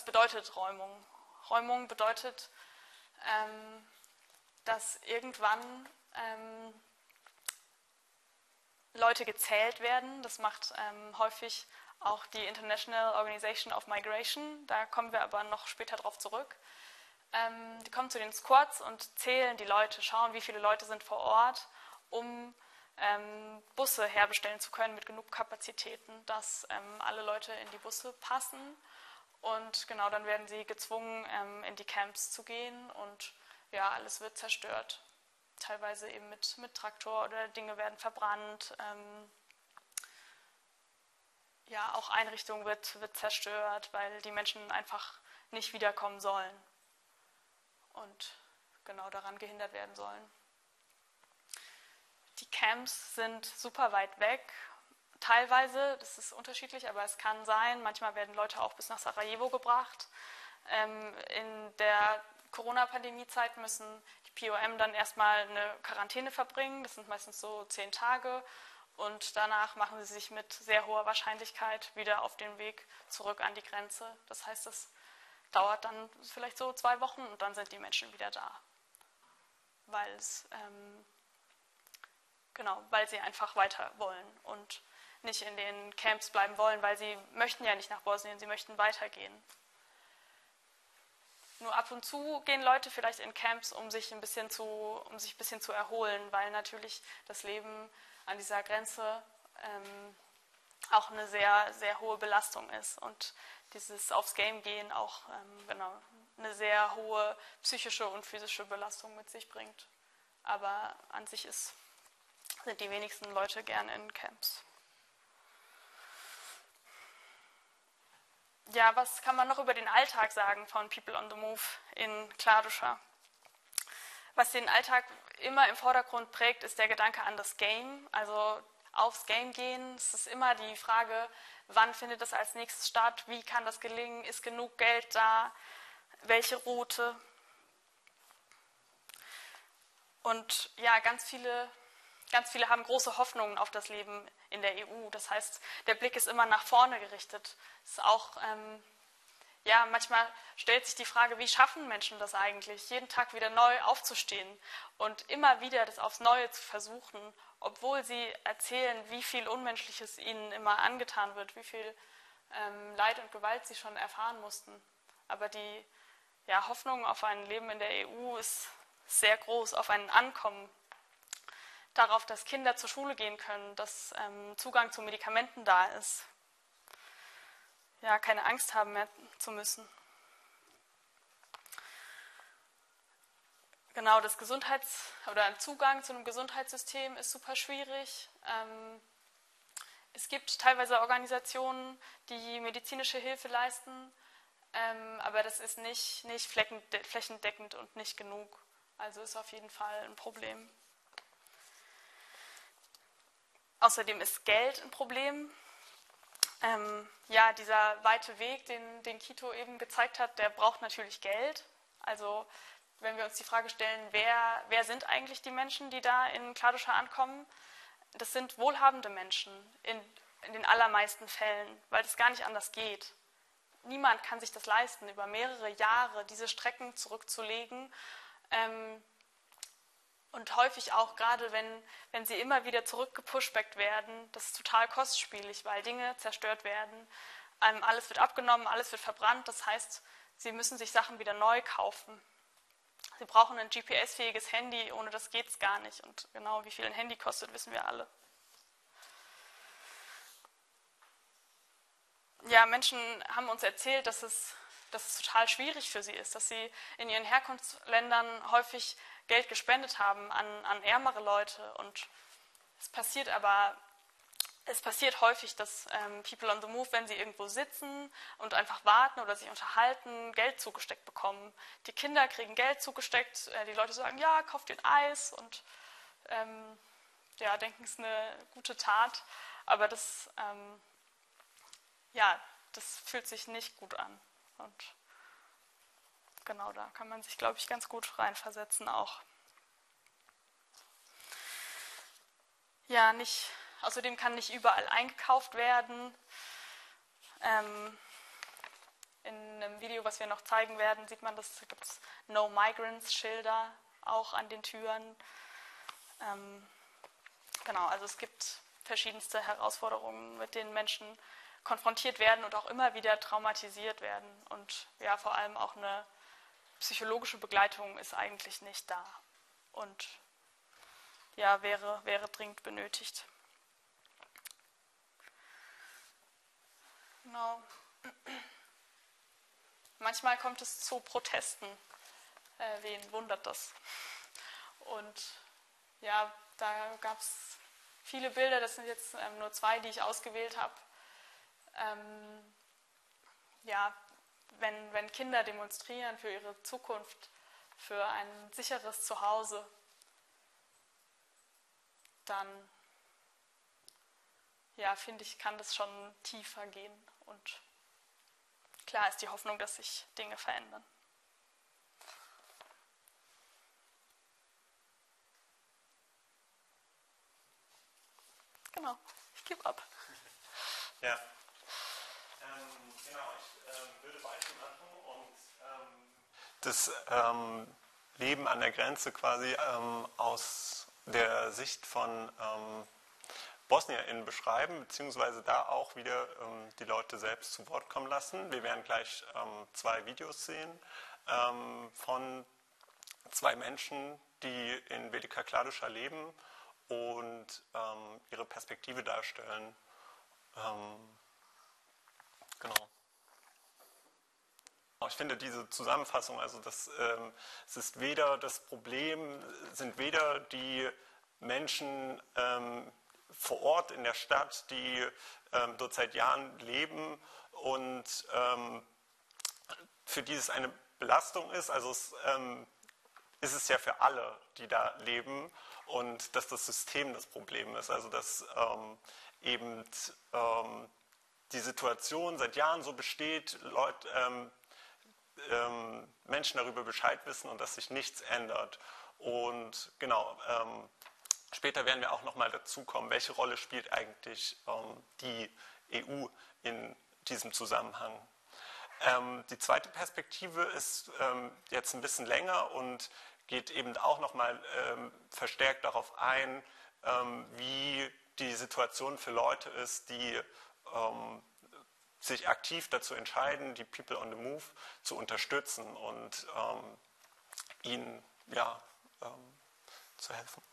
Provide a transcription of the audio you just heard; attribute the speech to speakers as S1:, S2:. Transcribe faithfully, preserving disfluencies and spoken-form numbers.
S1: was bedeutet Räumung? Räumung bedeutet, ähm, dass irgendwann ähm, Leute gezählt werden. Das macht ähm, häufig auch die International Organization of Migration. Da kommen wir aber noch später drauf zurück. Ähm, die kommen zu den Squads und zählen die Leute, schauen, wie viele Leute sind vor Ort, um ähm, Busse herbestellen zu können mit genug Kapazitäten, dass ähm, alle Leute in die Busse passen. Und genau, dann werden sie gezwungen, ähm, in die Camps zu gehen und ja, alles wird zerstört. Teilweise eben mit, mit Traktor oder Dinge werden verbrannt. Ähm, ja, auch Einrichtungen wird, wird zerstört, weil die Menschen einfach nicht wiederkommen sollen und genau daran gehindert werden sollen. Die Camps sind super weit weg. Teilweise, das ist unterschiedlich, aber es kann sein, manchmal werden Leute auch bis nach Sarajevo gebracht. Ähm, in der Corona-Pandemie-Zeit müssen die P O M dann erstmal eine Quarantäne verbringen, das sind meistens so zehn Tage und danach machen sie sich mit sehr hoher Wahrscheinlichkeit wieder auf den Weg zurück an die Grenze. Das heißt, das dauert dann vielleicht so zwei Wochen und dann sind die Menschen wieder da, weil es, ähm, genau, weil sie einfach weiter wollen und nicht in den Camps bleiben wollen, weil sie möchten ja nicht nach Bosnien, sie möchten weitergehen. Nur ab und zu gehen Leute vielleicht in Camps, um sich ein bisschen zu, um sich ein bisschen zu erholen, weil natürlich das Leben an dieser Grenze ähm, auch eine sehr, sehr hohe Belastung ist und dieses aufs Game gehen auch ähm, genau, eine sehr hohe psychische und physische Belastung mit sich bringt. Aber an sich ist, sind die wenigsten Leute gern in Camps. Ja, was kann man noch über den Alltag sagen von People on the Move in Kladuscha? Was den Alltag immer im Vordergrund prägt, ist der Gedanke an das Game, also aufs Game gehen. Es ist immer die Frage, wann findet das als nächstes statt, wie kann das gelingen, ist genug Geld da, welche Route. Und ja, ganz viele, ganz viele haben große Hoffnungen auf das Leben in der E U. Das heißt, der Blick ist immer nach vorne gerichtet. Es ist auch, ähm, ja, manchmal stellt sich die Frage, wie schaffen Menschen das eigentlich, jeden Tag wieder neu aufzustehen und immer wieder das aufs Neue zu versuchen, obwohl sie erzählen, wie viel Unmenschliches ihnen immer angetan wird, wie viel ähm, Leid und Gewalt sie schon erfahren mussten. Aber die ja, Hoffnung auf ein Leben in der E U ist sehr groß, auf ein Ankommen, darauf, dass Kinder zur Schule gehen können, dass ähm, Zugang zu Medikamenten da ist. Ja, keine Angst haben mehr zu müssen. Genau, das Gesundheits- oder Zugang zu einem Gesundheitssystem ist super schwierig. Ähm, es gibt teilweise Organisationen, die medizinische Hilfe leisten, ähm, aber das ist nicht, nicht flächendeckend und nicht genug. Also ist auf jeden Fall ein Problem. Außerdem ist Geld ein Problem. Ähm, ja, dieser weite Weg, den, den Kito eben gezeigt hat, der braucht natürlich Geld. Also wenn wir uns die Frage stellen, wer, wer sind eigentlich die Menschen, die da in Kladuscha ankommen? Das sind wohlhabende Menschen in, in den allermeisten Fällen, weil es gar nicht anders geht. Niemand kann sich das leisten, über mehrere Jahre diese Strecken zurückzulegen. Ähm, Und häufig auch, gerade wenn, wenn sie immer wieder zurückgepushbackt werden, das ist total kostspielig, weil Dinge zerstört werden. Ähm, alles wird abgenommen, alles wird verbrannt. Das heißt, sie müssen sich Sachen wieder neu kaufen. Sie brauchen ein G P S-fähiges Handy, ohne das geht es gar nicht. Und genau wie viel ein Handy kostet, wissen wir alle. Ja, Menschen haben uns erzählt, dass es, dass es total schwierig für sie ist, dass sie in ihren Herkunftsländern häufig Geld gespendet haben an, an ärmere Leute. Und es passiert aber, es passiert häufig, dass ähm, People on the Move, wenn sie irgendwo sitzen und einfach warten oder sich unterhalten, Geld zugesteckt bekommen. Die Kinder kriegen Geld zugesteckt, äh, die Leute sagen, ja, kauft den Eis und ähm, ja, denken, es ist eine gute Tat. Aber das, ähm, ja, das fühlt sich nicht gut an. Und genau, da kann man sich, glaube ich, ganz gut reinversetzen auch. Ja, nicht, außerdem kann nicht überall eingekauft werden. Ähm, in in einem Video, was wir noch zeigen werden, sieht man das, da gibt es No Migrants Schilder auch an den Türen. Ähm, genau, also es gibt verschiedenste Herausforderungen, mit denen Menschen konfrontiert werden und auch immer wieder traumatisiert werden. Und ja, vor allem auch eine psychologische Begleitung ist eigentlich nicht da und ja, wäre, wäre dringend benötigt. Genau. Manchmal kommt es zu Protesten. Äh, wen wundert das? Und ja, da gab es viele Bilder, das sind jetzt ähm, nur zwei, die ich ausgewählt habe. Ähm, ja, wenn, wenn Kinder demonstrieren für ihre Zukunft, für ein sicheres Zuhause, dann, ja, finde ich, kann das schon tiefer gehen. Und klar ist die Hoffnung, dass sich Dinge verändern. Genau, ich gebe ab.
S2: Ja, ähm, genau, ich ähm, würde weitermachen und ähm, das ähm, Leben an der Grenze quasi ähm, aus der Sicht von ähm, BosnierInnen beschreiben, beziehungsweise da auch wieder ähm, die Leute selbst zu Wort kommen lassen. Wir werden gleich ähm, zwei Videos sehen ähm, von zwei Menschen, die in Velika Kladuša leben und ähm, ihre Perspektive darstellen. Ähm, genau. Ich finde diese Zusammenfassung, also das, ähm, es ist weder das Problem, sind weder die Menschen ähm, vor Ort in der Stadt, die ähm, dort seit Jahren leben und ähm, für die es eine Belastung ist, also es ähm, ist es ja für alle, die da leben und dass das System das Problem ist, also dass ähm, eben ähm, die Situation seit Jahren so besteht, Leute, ähm, ähm, Menschen darüber Bescheid wissen und dass sich nichts ändert. Und genau, ähm, später werden wir auch nochmal dazu kommen, welche Rolle spielt eigentlich ähm, die E U in diesem Zusammenhang. Ähm, die zweite Perspektive ist ähm, jetzt ein bisschen länger und geht eben auch nochmal ähm, verstärkt darauf ein, ähm, wie die Situation für Leute ist, die ähm, sich aktiv dazu entscheiden, die People on the Move zu unterstützen und ähm, ihnen ja, ähm, zu helfen.